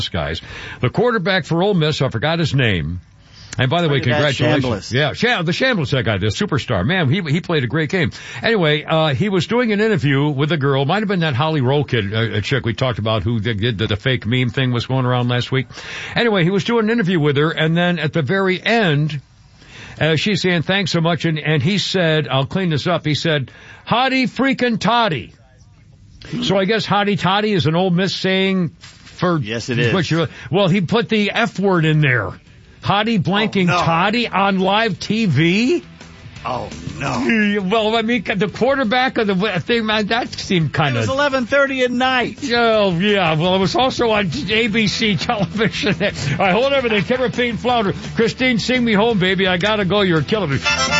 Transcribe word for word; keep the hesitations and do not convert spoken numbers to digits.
guys. The quarterback for Ole Miss, I forgot his name. And by the way, congratulations. Yeah, Sham- the Shambliss, that guy, the superstar. Man, he he played a great game. Anyway, uh, he was doing an interview with a girl. Might have been that Holly Rowe kid, uh, a chick we talked about who did the, the fake meme thing was going around last week. Anyway, he was doing an interview with her, and then at the very end, uh, she's saying thanks so much, and, and he said, I'll clean this up, he said, hottie freaking toddy. So I guess hottie toddy is an Ole Miss saying for... Yes, it is. Which, well, he put the F word in there. Hottie blanking oh, no. toddy on live T V? Oh, no. Well, I mean, the quarterback of the thing, man, that seemed kind of... It was eleven thirty at night. Oh, yeah. Well, it was also on A B C television. All right, hold everything. Kevin Payne Flounder. Christine, sing me home, baby. I gotta go. You're killing me.